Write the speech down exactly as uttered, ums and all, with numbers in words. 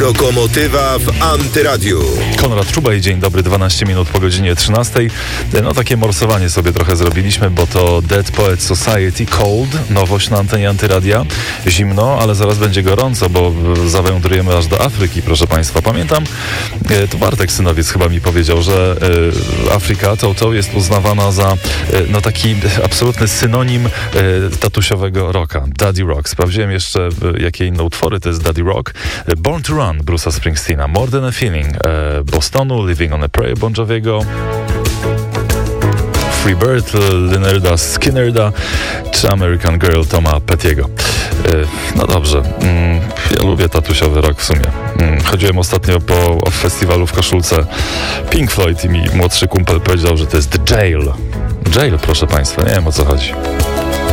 Lokomotywa w Antyradiu. Konrad Czubaj, dzień dobry, dwanaście minut po godzinie trzynastej. No takie morsowanie sobie trochę zrobiliśmy, bo to Dead Poets Society Cold, nowość na antenie Antyradia. Zimno, ale zaraz będzie gorąco, bo zawędrujemy aż do Afryki, proszę Państwa. Pamiętam, to Bartek Synowiec chyba mi powiedział, że Afryka to, to jest uznawana za no taki absolutny synonim tatusiowego rocka. Daddy Rock. Sprawdziłem jeszcze, jakie inne utwory to jest Daddy Rock. Born to Run Bruce'a Springsteena, More Than a Feeling Bostonu, Living on a Prayer Bon Joviego, Free Bird Lynyrda Skynyrd'a czy American Girl Toma Pettiego. No dobrze, ja lubię tatusiowy rock w sumie. Chodziłem ostatnio po festiwalu w koszulce Pink Floyd i mi młodszy kumpel powiedział, że to jest The Jail. Jail, proszę Państwa, nie wiem o co chodzi.